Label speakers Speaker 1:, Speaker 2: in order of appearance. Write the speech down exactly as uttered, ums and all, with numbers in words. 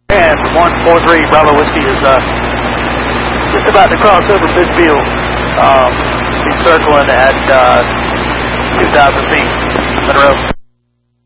Speaker 1: And one four three Bravo Whiskey is uh, just about to cross over midfield. Um, he's circling at uh, two thousand feet. Monroe.